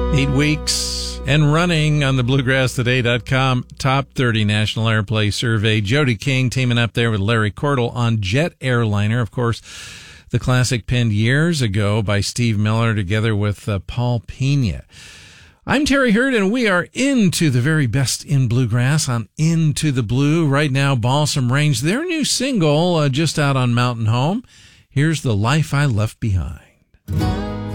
8 weeks and running on the BluegrassToday.com Top 30 National Airplay Survey. Jody King teaming up there with Larry Cordell on Jet Airliner. Of course, the classic penned years ago by Steve Miller together with Paul Pena. I'm Terry Hurd, and we are into the very best in bluegrass on Into the Blue. Right now, Balsam Range, their new single just out on Mountain Home. Here's The Life I Left Behind.